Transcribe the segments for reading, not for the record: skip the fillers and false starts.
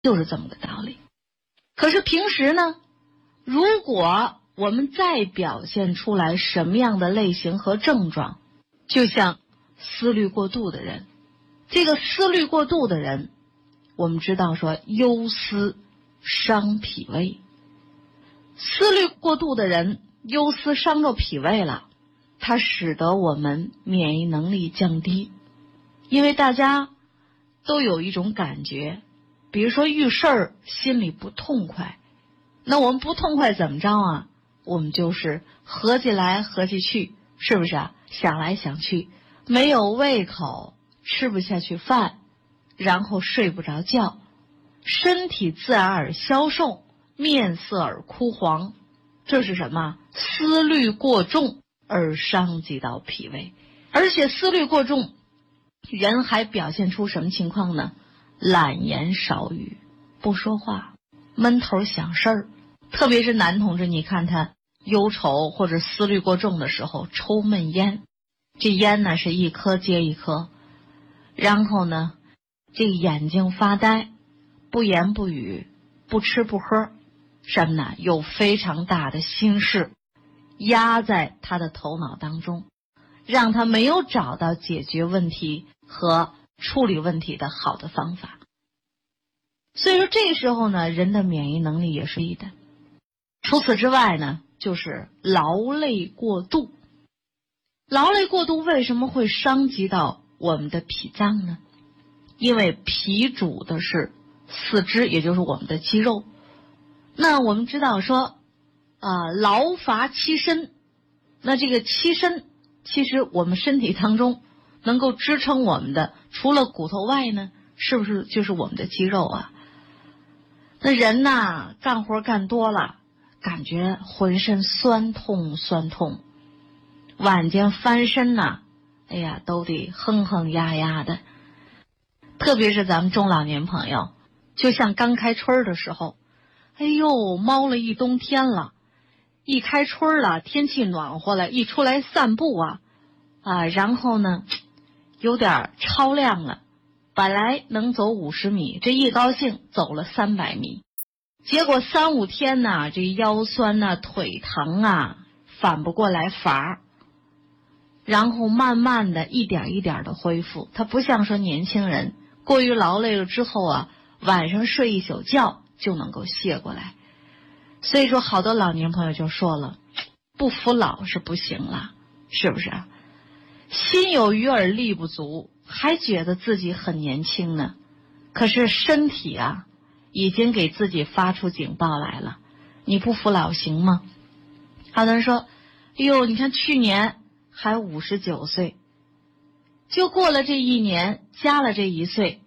就是这么个道理。可是平时呢，如果我们再表现出来什么样的类型和症状，就像思虑过度的人，这个思虑过度的人，我们知道说忧思伤脾胃，思虑过度的人忧思伤着脾胃了，它使得我们免疫能力降低。因为大家都有一种感觉，比如说遇事儿心里不痛快，那我们不痛快怎么着啊？我们就是合计来合计去，是不是啊？想来想去，没有胃口，吃不下去饭，然后睡不着觉，身体自然而消瘦，面色而枯黄。这是什么？思虑过重而伤及到脾胃。而且思虑过重，人还表现出什么情况呢？懒言少语，不说话，闷头想事儿。特别是男同志，你看他忧愁或者思虑过重的时候，抽闷烟，这烟呢是一颗接一颗，然后呢这个眼睛发呆，不言不语，不吃不喝，什么呢？有非常大的心事压在他的头脑当中，让他没有找到解决问题和处理问题的好的方法。所以说这个时候呢，人的免疫能力也是低的。除此之外呢，就是劳累过度。劳累过度为什么会伤及到我们的脾脏呢？因为脾主的是四肢，也就是我们的肌肉。那我们知道说劳乏欺身，那这个欺身，其实我们身体当中能够支撑我们的，除了骨头外呢，是不是就是我们的肌肉啊？那人呐，干活干多了，感觉浑身酸痛，晚间翻身呐，哎呀，都得哼哼呀呀的。特别是咱们中老年朋友，就像刚开春的时候，哎呦，猫了一冬天了，一开春了，天气暖和了，一出来散步然后呢有点超量了，本来能走50米，这一高兴走了300米，结果3、5天呢，这腰酸啊，腿疼啊，反不过来乏，然后慢慢的一点一点的恢复。他不像说年轻人过于劳累了之后晚上睡一宿觉就能够歇过来。所以说好多老年朋友就说了，不服老是不行了，是不是啊？心有余而力不足，还觉得自己很年轻呢，可是身体已经给自己发出警报来了，你不服老行吗？好多人说，哎呦，你看去年还59岁，就过了这一年，加了这1岁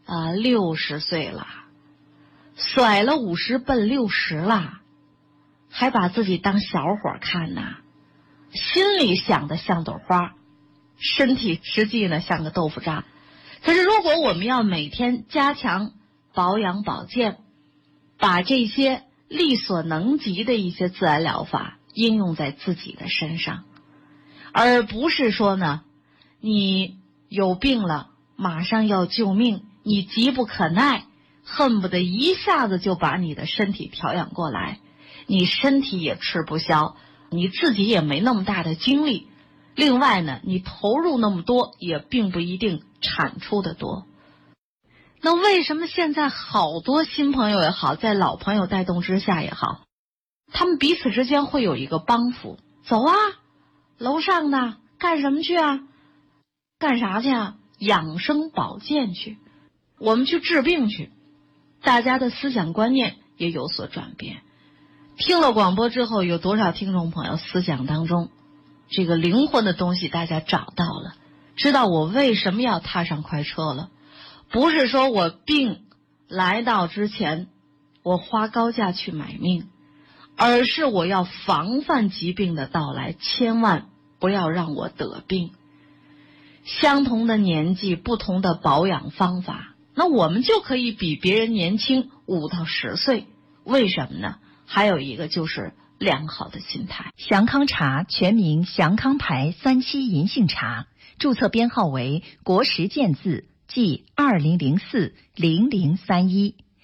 ，60岁了，甩了50奔60了，还把自己当小伙看呐，心里想的像朵花，身体实际呢像个豆腐渣。可是如果我们要每天加强保养保健，把这些力所能及的一些自然疗法应用在自己的身上，而不是说呢你有病了马上要救命，你急不可耐，恨不得一下子就把你的身体调养过来，你身体也吃不消，你自己也没那么大的精力，另外呢你投入那么多也并不一定产出的多。那为什么现在好多新朋友也好，在老朋友带动之下也好，他们彼此之间会有一个帮扶，走楼上的干什么去干啥去养生保健去，我们去治病去。大家的思想观念也有所转变。听了广播之后，有多少听众朋友思想当中这个灵魂的东西大家找到了，知道我为什么要踏上快车了。不是说我病来到之前我花高价去买命，而是我要防范疾病的到来，千万不要让我得病。相同的年纪，不同的保养方法，那我们就可以比别人年轻5到10岁。为什么呢？还有一个就是良好的心态。 祥康茶全名祥康牌3期银杏茶，注册编号为国时健字，即20040031，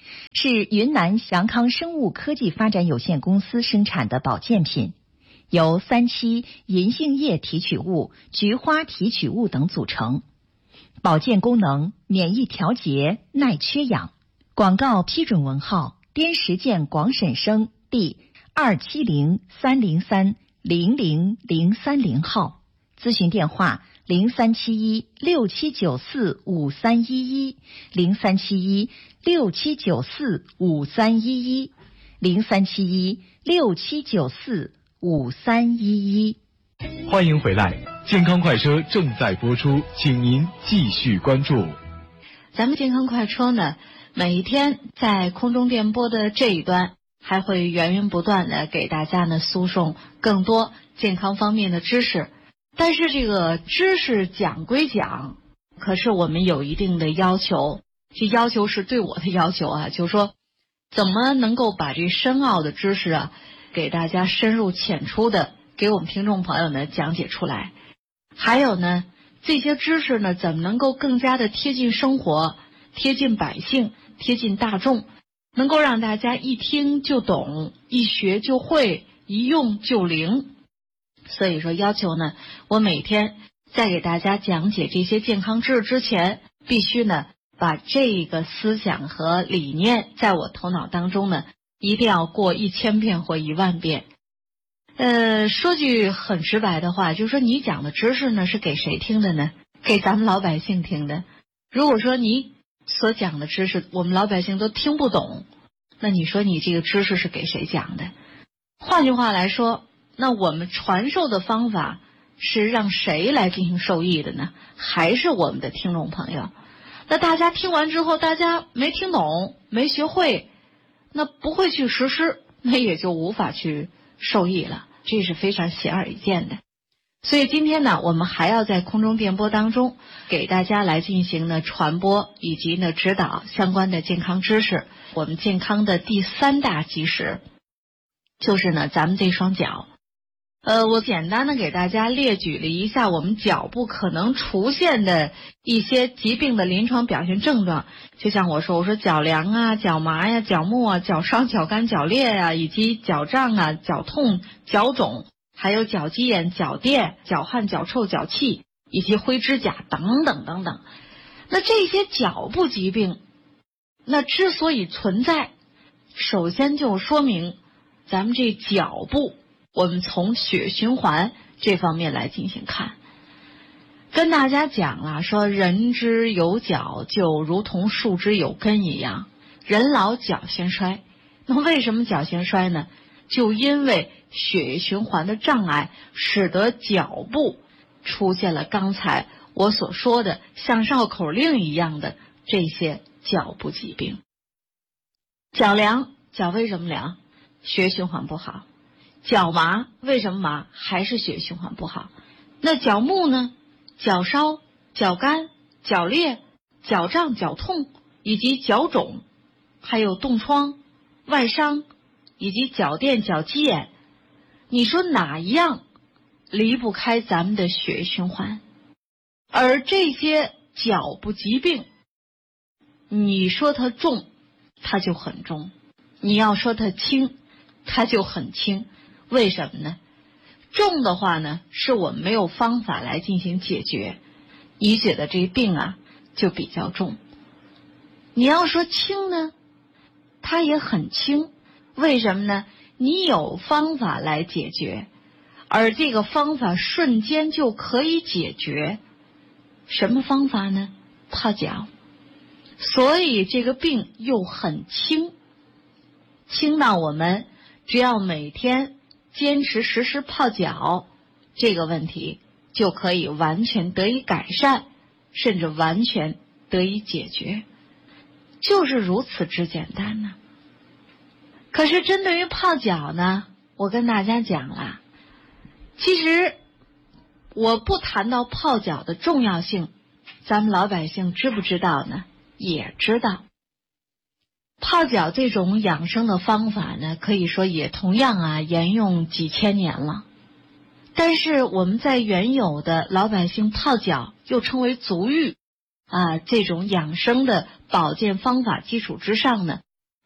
是云南祥康生物科技发展有限公司生产的保健品，由3期银杏叶提取物、菊花提取物等组成，保健功能、免疫调节、耐缺氧。广告批准文号：滇实践广审生第270303-00030号。咨询电话037167945311，037167945311。 欢迎回来，健康快车正在播出，请您继续关注。 咱们健康快车呢，每一天在空中电波的这一端，还会源源不断的给大家呢输送更多健康方面的知识。但是这个知识讲归讲，可是我们有一定的要求，这要求是对我的要求啊，就是说怎么能够把这深奥的知识啊，给大家深入浅出的给我们听众朋友呢讲解出来。还有呢，这些知识呢怎么能够更加的贴近生活，贴近百姓，贴近大众，能够让大家一听就懂，一学就会，一用就灵。所以说要求呢，我每天在给大家讲解这些健康知识之前，必须呢把这个思想和理念在我头脑当中呢一定要过1000遍或10000遍。说句很直白的话，就是说你讲的知识呢是给谁听的呢？给咱们老百姓听的。如果说你所讲的知识我们老百姓都听不懂，那你说你这个知识是给谁讲的？换句话来说，那我们传授的方法是让谁来进行受益的呢？还是我们的听众朋友。那大家听完之后，大家没听懂，没学会，那不会去实施，那也就无法去受益了，这是非常显而易见的。所以今天呢，我们还要在空中电波当中给大家来进行呢传播以及呢指导相关的健康知识。我们健康的第3大基石就是呢咱们这双脚。我简单的给大家列举了一下我们脚部可能出现的一些疾病的临床表现症状，就像我说脚凉啊、脚麻呀、脚木啊、脚烧、脚干、脚裂啊，以及脚胀啊、脚痛、脚肿，还有脚鸡眼、脚垫、脚汗、脚臭、脚气，以及灰指甲等等等等。那这些脚部疾病，那之所以存在，首先就说明咱们这脚部，我们从血循环这方面来进行看。跟大家讲了，说人之有脚就如同树之有根一样，人老脚先衰。那为什么脚先衰呢？就因为血液循环的障碍，使得脚部出现了刚才我所说的像绕口令一样的这些脚部疾病。脚凉，脚为什么凉？血液循环不好。脚麻，为什么麻？还是血液循环不好。那脚木呢？脚烧、脚干、脚裂、脚胀、脚痛，以及脚肿，还有冻疮、外伤，以及脚垫、脚鸡眼。你说哪一样离不开咱们的血液循环？而这些脚部疾病，你说它重，它就很重；你要说它轻，它就很轻。为什么呢？重的话呢，是我们没有方法来进行解决，你觉得这病啊就比较重。你要说轻呢，它也很轻。为什么呢？你有方法来解决，而这个方法瞬间就可以解决。什么方法呢？泡脚。所以这个病又很轻，轻到我们只要每天坚持实施泡脚，这个问题就可以完全得以改善，甚至完全得以解决，就是如此之简单呢。可是针对于泡脚呢，我跟大家讲了，其实我不谈到泡脚的重要性，咱们老百姓知不知道呢？也知道。泡脚这种养生的方法呢，可以说也同样沿用几千年了。但是我们在原有的老百姓泡脚，又称为足浴这种养生的保健方法基础之上呢，